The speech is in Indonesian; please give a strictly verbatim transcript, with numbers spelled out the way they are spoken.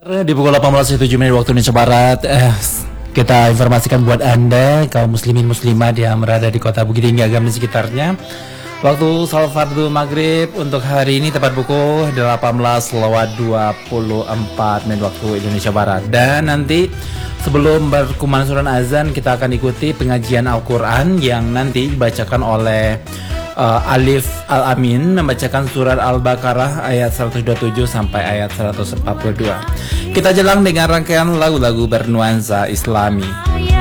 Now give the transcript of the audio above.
Di pukul delapan belas tujuh menit waktu Indonesia Barat, eh, kita informasikan buat Anda kaum muslimin muslimat yang berada di kota Bukit Tinggi Agam dan sekitarnya. Waktu salat fardu maghrib untuk hari ini tepat pukul delapan belas lewat dua puluh empat menit waktu Indonesia Barat. Dan nanti sebelum berkumandang azan kita akan ikuti pengajian Al-Quran yang nanti dibacakan oleh uh, Alif Al-Amin membacakan surat Al-Baqarah ayat seratus dua puluh tujuh sampai ayat seratus empat puluh dua. Kita jelang dengan rangkaian lagu-lagu bernuansa Islami.